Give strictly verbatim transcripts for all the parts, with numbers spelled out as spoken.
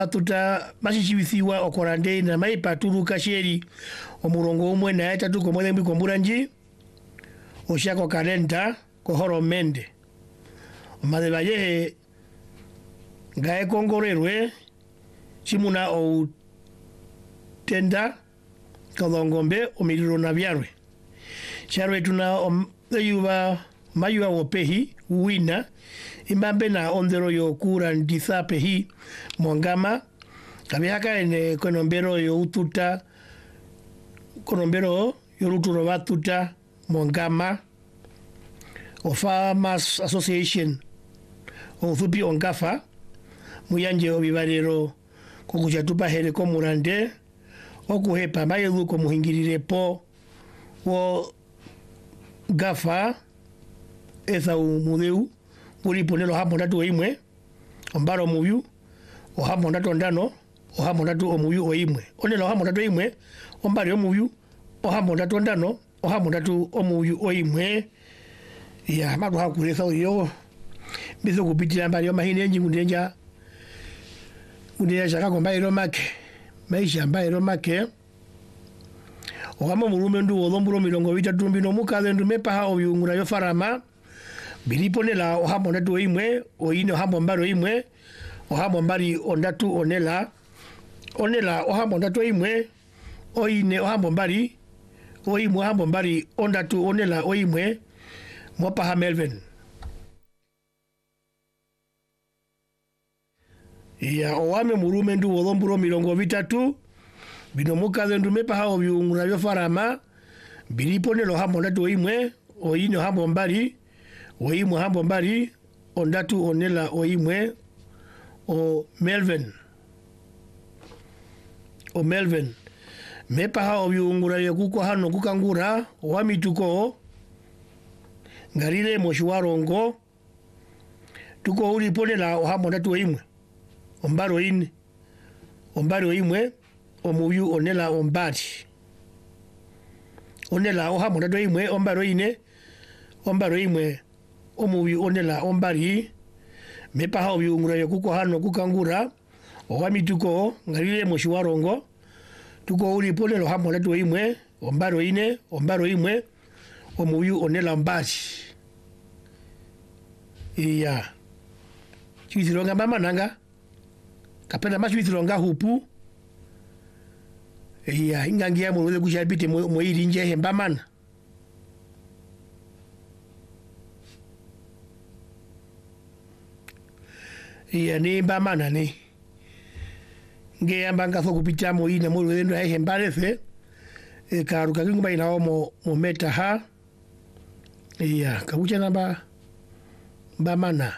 tuta mashichibithiwa okorande na maipa turuka sheri omurongo umwe na etatu komwe mbi komburanji oshako kalenta ko horomende madebaye gae kongorerwe chimuna o tenda kodongombe omiriro na byarwe charwe tuna oyuba mayuwa wopehi wina imbambe na ondero yo kura nditha pehi mwangama kabihaka ene konombero yo ututa konombero yo ruturo batuta mwangama o Farmers Association o thupi ongafa muyanje obibarero kokuchatupa here ko murande okuhepa mayedu ko muhingirire po wo gafa eza umudeu uri ponelo hapo ndatu imwe ombaro muyu o hapo ndatu ndano o hapo ndatu omuyu o imwe onelo hapo ndatu imwe ombaro omuyu o hapo ndatu ndano o hapo ndatu omuyu o imwe ya madu hakuresa yo bizo kupitira mbali yo mahine njingu ndenja undia shaka komba iro make maisha mba iro make okama murume ndu odomburo mirongo bitatu mbino mukaze ndu mepa ha obyungura yo farama biliponela ohambo ndatu imwe oine ohambo mbaro imwe ohambo mbari ondatu onela onela ohambo ndatu imwe oine ohambo mbari oimwe ohambo mbari ondatu onela oimwe mopa ha Melvin ya owame murume ndu odomburo mirongo bitatu bino mukaze ndu mepa ha obyungura yo farama biliponela ohambo ndatu imwe oine ohambo mbari oimwe hambo mbari ondatu onela oimwe o Melvin o Melvin mepa ha obyungura yekuko hano kukangura wamituko ngarire moshwarongo tuko uri ponela ohambo ndatu oimwe ombaro ine ombaro oimwe omuyu onela ombari onela ohambo ndatu oimwe ombaro ine ombaro imwe omubi onela ombari mepa ha obyungura yekuko hano kukangura owamituko ngarire moshwarongo tuko uri ponelo hambo ndatu imwe ombaro ine ombaro imwe omubi onela ombari iya chizilonga mama nanga kapenda mashizilonga hupu iya ingangia mulole kushabite moiri nje hembamana iya ni mbamana ni nge ambanga fo kupita mo ina mo wendo ya hembalese e karuka ngumba ina mo mo meta ha iya kabucha namba mbamana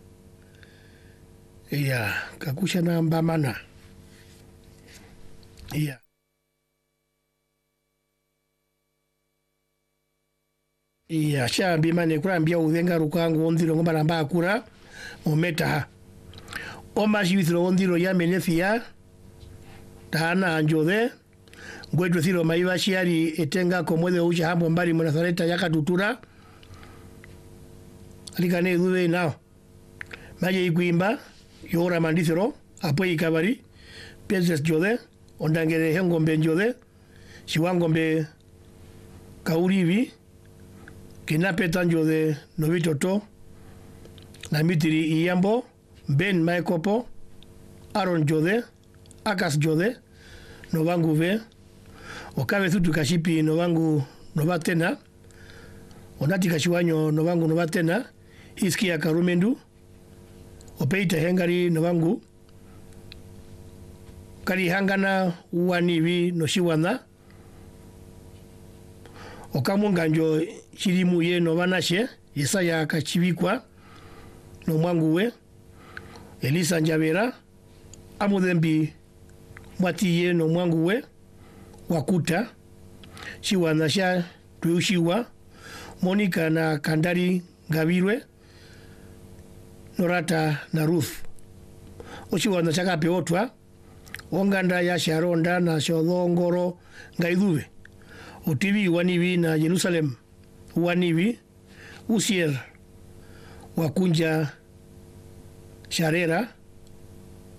iya kakusha na mbamana iya iya shambi mane kurambia uvenga rukangu ondiro ngomba namba akura mo meta ha Oma shibithiro ondiro ya menefia tana anjode ngwetu thiro maiva shiari etenga komwede ucha hambo mbari mwanazareta yaka tutura alikane dhuwe nao maje ikuimba yora mandithiro apo ikabari pezes jode ondangere hengombe njode shiwangombe kaurivi kinapeta njode novitoto na mitiri iyambo Ben Maikopo, Aaron Jode, Akas Jode, Novangu ve, Okabe Thutu Kashipi Novangu Novatena, Onati Kashiwanyo Novangu Novatena, Hiskia Karumendu, Opeita Hengari Novangu, Kari Hangana Uanivi Noshiwana, Okamunganjo Chirimuye Novanashe, Yesaya Kachivikwa, Nomwanguwe, Elisa Njavera amudembi mwatiye no mwanguwe wakuta shiwana sha tuyushiwa Monica na Kandari Gabirwe Norata na Ruth oshiwana chaka peotwa onganda ya Sharonda na Shodongoro Ngaidhuve utivi wanivi na Jerusalem wanivi Usier wakunja Sharera